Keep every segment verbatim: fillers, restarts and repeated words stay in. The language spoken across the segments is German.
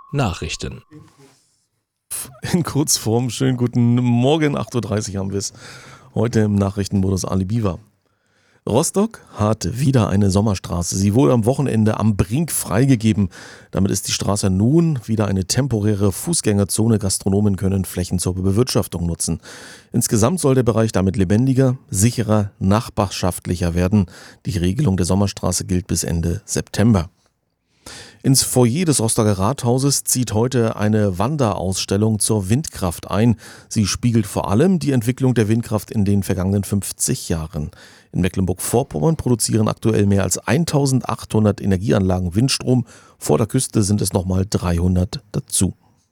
Nachrichten. In Kurzform, schönen guten Morgen, acht Uhr dreißig haben wir es. Heute im Nachrichtenmodus Ali Biwa. Rostock hat wieder eine Sommerstraße. Sie wurde am Wochenende am Brink freigegeben. Damit ist die Straße nun wieder eine temporäre Fußgängerzone. Gastronomen können Flächen zur Bewirtschaftung nutzen. Insgesamt soll der Bereich damit lebendiger, sicherer, nachbarschaftlicher werden. Die Regelung der Sommerstraße gilt bis Ende September. Ins Foyer des Rostocker Rathauses zieht heute eine Wanderausstellung zur Windkraft ein. Sie spiegelt vor allem die Entwicklung der Windkraft in den vergangenen fünfzig Jahren. In Mecklenburg-Vorpommern produzieren aktuell mehr als eintausendachthundert Energieanlagen Windstrom. Vor der Küste sind es nochmal dreihundert dazu.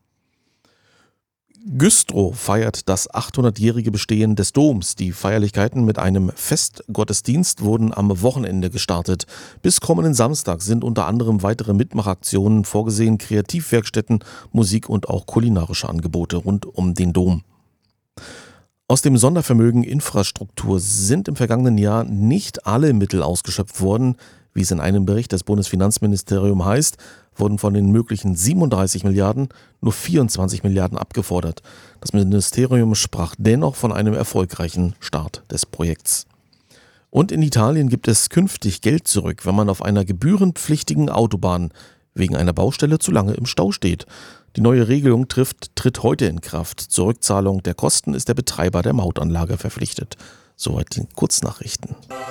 Güstrow feiert das achthundertjährige Bestehen des Doms. Die Feierlichkeiten mit einem Festgottesdienst wurden am Wochenende gestartet. Bis kommenden Samstag sind unter anderem weitere Mitmachaktionen vorgesehen, Kreativwerkstätten, Musik und auch kulinarische Angebote rund um den Dom. Aus dem Sondervermögen Infrastruktur sind im vergangenen Jahr nicht alle Mittel ausgeschöpft worden. Wie es in einem Bericht des Bundesfinanzministeriums heißt, wurden von den möglichen siebenunddreißig Milliarden nur vierundzwanzig Milliarden abgefordert. Das Ministerium sprach dennoch von einem erfolgreichen Start des Projekts. Und in Italien gibt es künftig Geld zurück, wenn man auf einer gebührenpflichtigen Autobahn wegen einer Baustelle zu lange im Stau steht. Die neue Regelung trifft, tritt heute in Kraft. Zur Rückzahlung der Kosten ist der Betreiber der Mautanlage verpflichtet. Soweit die Kurznachrichten.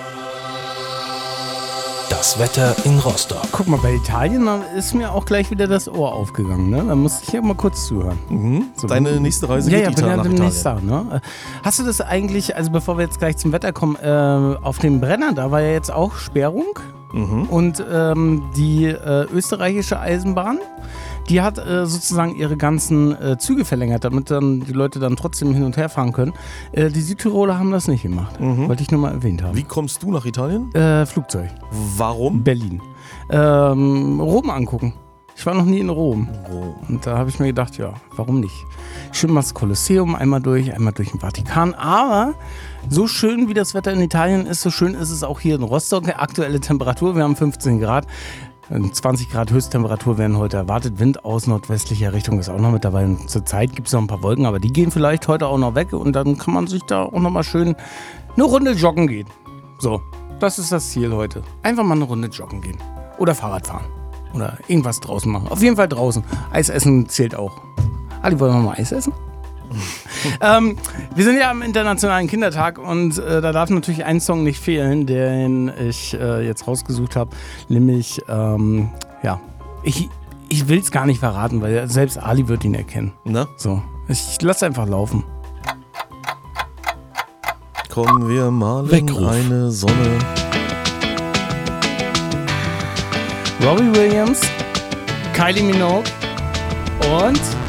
Das Wetter in Rostock. Guck mal, bei Italien ist mir auch gleich wieder das Ohr aufgegangen. Ne? Da musste ich ja mal kurz zuhören. Mhm. So, Deine nächste Reise ja, geht ja, Italien ja, nach demnächst Italien. da, ne? Hast du das eigentlich, also bevor wir jetzt gleich zum Wetter kommen, äh, auf dem Brenner, da war ja jetzt auch Sperrung. Mhm. Und ähm, die äh, österreichische Eisenbahn, die hat äh, sozusagen ihre ganzen äh, Züge verlängert, damit dann die Leute dann trotzdem hin und her fahren können. Äh, die Südtiroler haben das nicht gemacht. Mhm. Wollte ich nur mal erwähnt haben. Wie kommst du nach Italien? Äh, Flugzeug. Warum? Berlin. Ähm, Rom angucken. Ich war noch nie in Rom. Rom. Und da habe ich mir gedacht, ja, warum nicht? Schön mal das Kolosseum einmal durch, einmal durch den Vatikan. Aber so schön wie das Wetter in Italien ist, so schön ist es auch hier in Rostock. Aktuelle Temperatur, wir haben fünfzehn Grad. zwanzig Grad Höchsttemperatur werden heute erwartet. Wind aus nordwestlicher Richtung ist auch noch mit dabei. Und zur Zeit gibt es noch ein paar Wolken, aber die gehen vielleicht heute auch noch weg. Und dann kann man sich da auch noch mal schön eine Runde joggen gehen. So, das ist das Ziel heute. Einfach mal eine Runde joggen gehen. Oder Fahrrad fahren. Oder irgendwas draußen machen. Auf jeden Fall draußen. Eis essen zählt auch. Ali, wollen wir mal Eis essen? ähm, wir sind ja am Internationalen Kindertag und äh, da darf natürlich ein Song nicht fehlen, den ich äh, jetzt rausgesucht habe. Nämlich, ähm, ja, ich, ich will es gar nicht verraten, weil selbst Ali wird ihn erkennen. Na? So, ich lasse einfach laufen. Kommen wir mal Weckruf. in eine Sonne. Robbie Williams, Kylie Minogue und